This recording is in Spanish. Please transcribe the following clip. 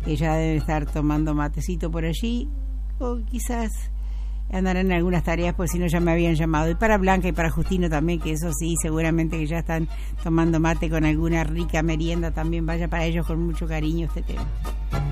que ya deben estar tomando matecito por allí, o quizás andarán en algunas tareas, pues si no ya me habían llamado. Y para Blanca y para Justino también, que eso sí, seguramente que ya están tomando mate con alguna rica merienda, también vaya para ellos con mucho cariño este tema.